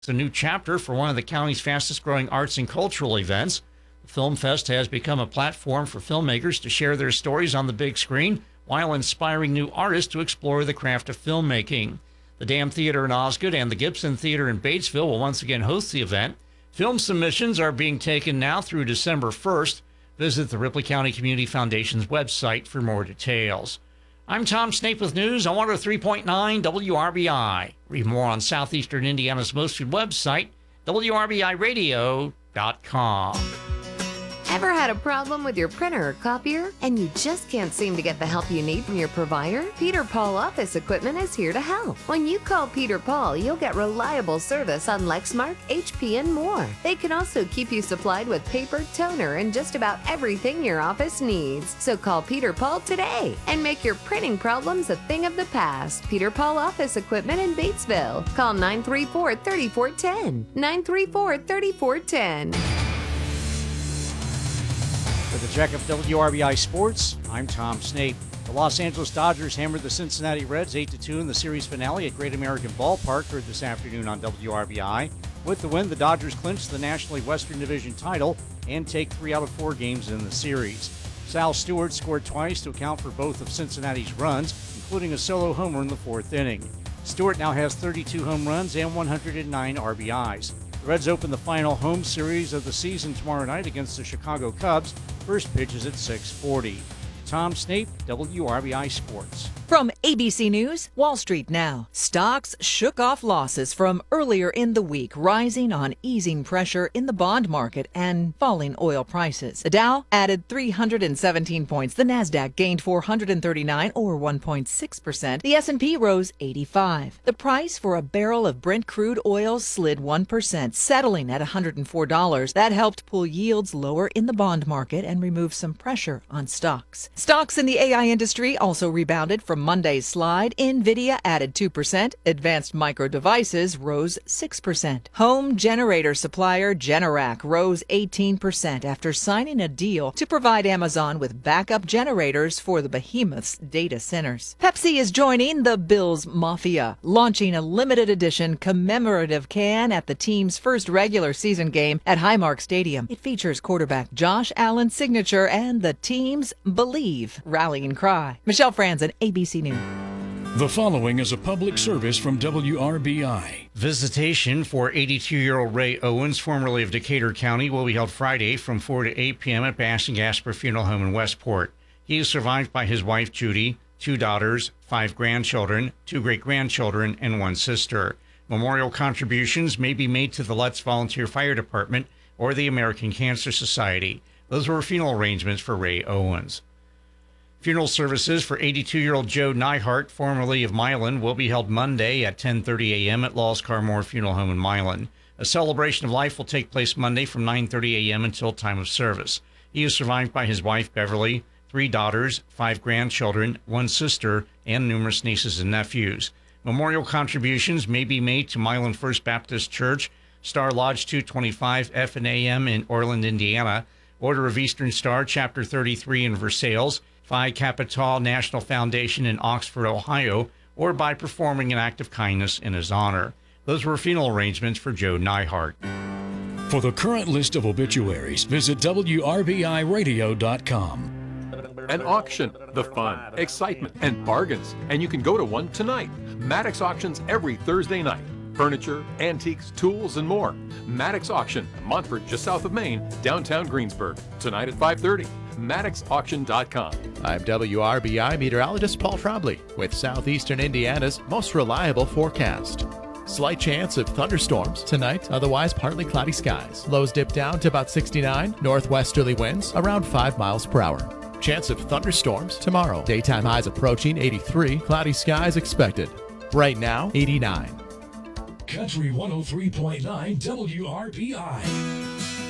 It's a new chapter for one of the county's fastest-growing arts and cultural events. The Film Fest has become a platform for filmmakers to share their stories on the big screen while inspiring new artists to explore the craft of filmmaking. The Dam Theater in Osgood and the Gibson Theater in Batesville will once again host the event. Film submissions are being taken now through December 1st. Visit the Ripley County Community Foundation's website for more details. I'm Tom Snape with news on 103.9 WRBI. Read more on Southeastern Indiana's most viewed website, WRBIRadio.com. Ever had a problem with your printer or copier and you just can't seem to get the help you need from your provider? Peter Paul Office Equipment is here to help. When you call Peter Paul, you'll get reliable service on Lexmark, HP, and more. They can also keep you supplied with paper, toner, and just about everything your office needs. So call Peter Paul today and make your printing problems a thing of the past. Peter Paul Office Equipment in Batesville. Call 934-3410. 934-3410. With a check of WRBI Sports, I'm Tom Snape. The Los Angeles Dodgers hammered the Cincinnati Reds 8-2 in the series finale at Great American Ballpark, heard this afternoon on WRBI. With the win, the Dodgers clinched the National League Western Division title and take 3 out of 4 games in the series. Sal Stewart scored twice to account for both of Cincinnati's runs, including a solo homer in the 4th inning. Stewart now has 32 home runs and 109 RBIs. The Reds open the final home series of the season tomorrow night against the Chicago Cubs. First pitch is at 6:40. Tom Snape, WRBI Sports. From ABC News, Wall Street now. Stocks shook off losses from earlier in the week, rising on easing pressure in the bond market and falling oil prices. The Dow added 317 points. The Nasdaq gained 439, or 1.6%. The S&P rose 85. The price for a barrel of Brent crude oil slid 1%, settling at $104. That helped pull yields lower in the bond market and remove some pressure on stocks. Stocks in the AI industry also rebounded from Monday's slide. NVIDIA added 2%. Advanced Micro Devices rose 6%. Home generator supplier Generac rose 18% after signing a deal to provide Amazon with backup generators for the behemoth's data centers. Pepsi is joining the Bills Mafia, launching a limited edition commemorative can at the team's first regular season game at Highmark Stadium. It features quarterback Josh Allen's signature and the team's Believe rallying cry. Michelle Franzen, ABC News. The following is a public service from WRBI. Visitation for 82-year-old Ray Owens, formerly of Decatur County, will be held Friday from 4 to 8 p.m. at Bass and Gasper Funeral Home in Westport. He is survived by his wife, Judy, 2 daughters, 5 grandchildren, 2 great-grandchildren, and 1 sister. Memorial contributions may be made to the Let's Volunteer Fire Department or the American Cancer Society. Those were funeral arrangements for Ray Owens. Funeral services for 82-year-old Joe Nyhart, formerly of Milan, will be held Monday at 10:30 a.m. at Laws Carmore Funeral Home in Milan. A celebration of life will take place Monday from 9:30 a.m. until time of service. He is survived by his wife, Beverly, 3 daughters, 5 grandchildren, 1 sister, and numerous nieces and nephews. Memorial contributions may be made to Milan First Baptist Church, Star Lodge 225 F&AM in Orland, Indiana, Order of Eastern Star, Chapter 33 in Versailles, Phi Kappa Tau National Foundation in Oxford, Ohio, or by performing an act of kindness in his honor. Those were funeral arrangements for Joe Nyhart. For the current list of obituaries, visit WRBIRadio.com. An auction, the fun, excitement, and bargains. And you can go to one tonight. Maddox auctions every Thursday night. Furniture, antiques, tools, and more. Maddox Auction, Montfort, just south of Maine, downtown Greensburg. Tonight at 5:30. MaddoxAuction.com. I'm WRBI meteorologist Paul Trombley with Southeastern Indiana's most reliable forecast. Slight chance of thunderstorms tonight, otherwise partly cloudy skies. Lows dip down to about 69, northwesterly winds around 5 miles per hour. Chance of thunderstorms tomorrow. Daytime highs approaching 83, cloudy skies expected. Right now, 89. Country 103.9 WRBI.